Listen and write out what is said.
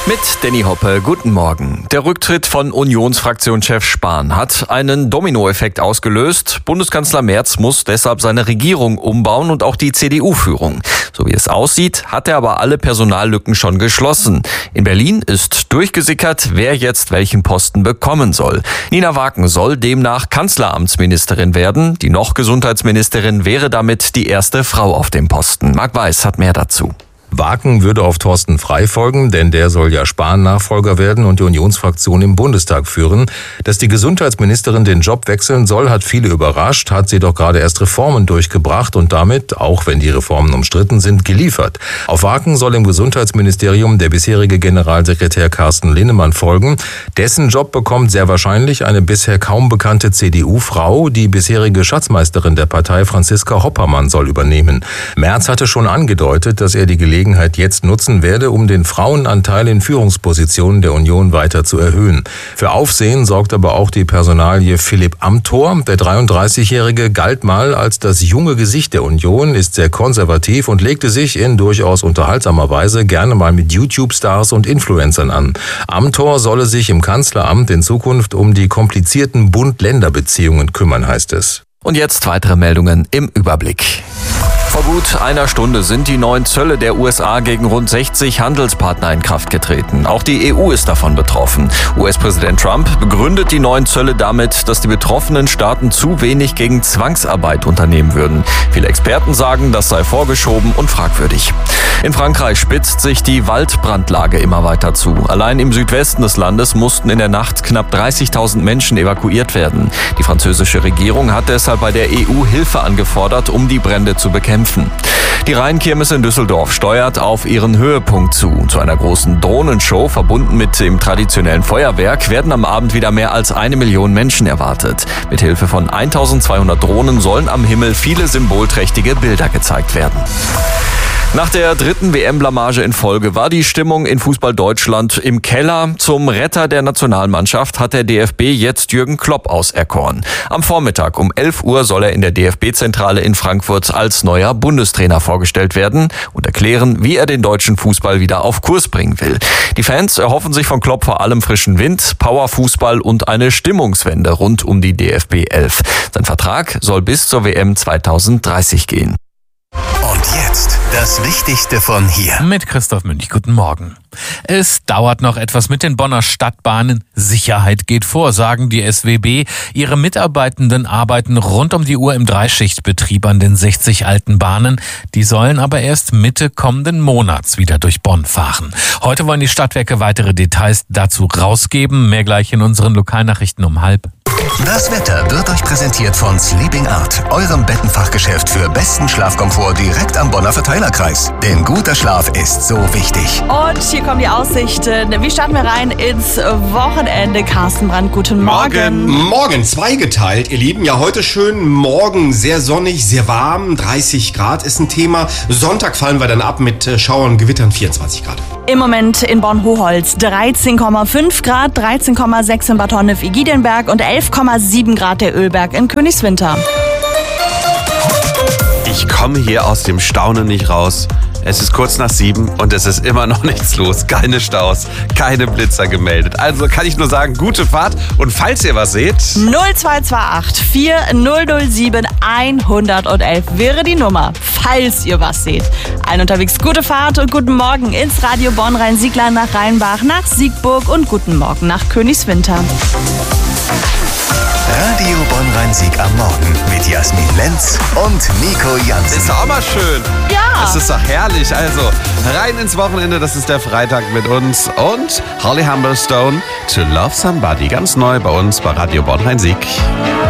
Mit Danny Hoppe, guten Morgen. Der Rücktritt von Unionsfraktionschef Spahn hat einen Dominoeffekt ausgelöst. Bundeskanzler Merz muss deshalb seine Regierung umbauen und auch die CDU-Führung. So wie es aussieht, hat er aber alle Personallücken schon geschlossen. In Berlin ist durchgesickert, wer jetzt welchen Posten bekommen soll. Nina Waken soll demnach Kanzleramtsministerin werden. Die noch Gesundheitsministerin wäre damit die erste Frau auf dem Posten. Marc Weiß hat mehr dazu. Waken würde auf Thorsten Frey folgen, denn der soll ja Spahn-Nachfolger werden und die Unionsfraktion im Bundestag führen. Dass die Gesundheitsministerin den Job wechseln soll, hat viele überrascht, hat sie doch gerade erst Reformen durchgebracht und damit, auch wenn die Reformen umstritten sind, geliefert. Auf Waken soll im Gesundheitsministerium der bisherige Generalsekretär Carsten Linnemann folgen. Dessen Job bekommt sehr wahrscheinlich eine bisher kaum bekannte CDU-Frau. Die bisherige Schatzmeisterin der Partei, Franziska Hoppermann, soll übernehmen. Merz hatte schon angedeutet, dass er die Gelegenheit jetzt nutzen werde, um den Frauenanteil in Führungspositionen der Union weiter zu erhöhen. Für Aufsehen sorgt aber auch die Personalie Philipp Amthor. Der 33-Jährige galt mal als das junge Gesicht der Union, ist sehr konservativ und legte sich in durchaus unterhaltsamer Weise gerne mal mit YouTube-Stars und Influencern an. Amthor solle sich im Kanzleramt in Zukunft um die komplizierten Bund-Länder-Beziehungen kümmern, heißt es. Und jetzt weitere Meldungen im Überblick. Vor gut einer Stunde sind die neuen Zölle der USA gegen rund 60 Handelspartner in Kraft getreten. Auch die EU ist davon betroffen. US-Präsident Trump begründet die neuen Zölle damit, dass die betroffenen Staaten zu wenig gegen Zwangsarbeit unternehmen würden. Viele Experten sagen, das sei vorgeschoben und fragwürdig. In Frankreich spitzt sich die Waldbrandlage immer weiter zu. Allein im Südwesten des Landes mussten in der Nacht knapp 30.000 Menschen evakuiert werden. Die französische Regierung hat deshalb bei der EU Hilfe angefordert, um die Brände zu bekämpfen. Die Rheinkirmes in Düsseldorf steuert auf ihren Höhepunkt zu. Zu einer großen Drohnenshow, verbunden mit dem traditionellen Feuerwerk, werden am Abend wieder mehr als 1 Million Menschen erwartet. Mit Hilfe von 1200 Drohnen sollen am Himmel viele symbolträchtige Bilder gezeigt werden. Nach der dritten WM-Blamage in Folge war die Stimmung in Fußball Deutschland im Keller. Zum Retter der Nationalmannschaft hat der DFB jetzt Jürgen Klopp auserkoren. Am Vormittag um 11 Uhr soll er in der DFB-Zentrale in Frankfurt als neuer Bundestrainer vorgestellt werden und erklären, wie er den deutschen Fußball wieder auf Kurs bringen will. Die Fans erhoffen sich von Klopp vor allem frischen Wind, Powerfußball und eine Stimmungswende rund um die DFB 11. Sein Vertrag soll bis zur WM 2030 gehen. Und jetzt das Wichtigste von hier. Mit Christoph Münch, guten Morgen. Es dauert noch etwas mit den Bonner Stadtbahnen. Sicherheit geht vor, sagen die SWB. Ihre Mitarbeitenden arbeiten rund um die Uhr im Dreischichtbetrieb an den 60 alten Bahnen. Die sollen aber erst Mitte kommenden Monats wieder durch Bonn fahren. Heute wollen die Stadtwerke weitere Details dazu rausgeben. Mehr gleich in unseren Lokalnachrichten um 12:30. Das Wetter wird euch präsentiert von Sleeping Art, eurem Bettenfachgeschäft für besten Schlafkomfort direkt am Bonner Verteilerkreis. Denn guter Schlaf ist so wichtig. Und hier kommen die Aussichten. Wie starten wir rein ins Wochenende? Carsten Brandt, guten Morgen. Morgen, zweigeteilt, ihr Lieben. Ja, heute schön morgen, sehr sonnig, sehr warm. 30 Grad ist ein Thema. Sonntag fallen wir dann ab mit Schauern und Gewittern, 24 Grad. Im Moment in Bonn-Hochholz 13,5 Grad, 13,6 in Bad Honnef-Igiedenberg und 11,7 Grad der Ölberg in Königswinter. Ich komme hier aus dem Staunen nicht raus. Es ist kurz nach 7 und es ist immer noch nichts los. Keine Staus, keine Blitzer gemeldet. Also kann ich nur sagen, gute Fahrt. Und falls ihr was seht... 0228 4007 111 wäre die Nummer, falls ihr was seht. Allen unterwegs gute Fahrt und guten Morgen ins Radio Bonn-Rhein-Siegler nach Rheinbach, nach Siegburg und guten Morgen nach Königswinter. Radio Bonn-Rhein-Sieg am Morgen mit Jasmin Lenz und Nico Jansen. Ist doch auch mal schön. Ja. Das ist doch herrlich. Also rein ins Wochenende, das ist der Freitag mit uns. Und Holly Humberstone, To Love Somebody, ganz neu bei uns bei Radio Bonn-Rhein-Sieg.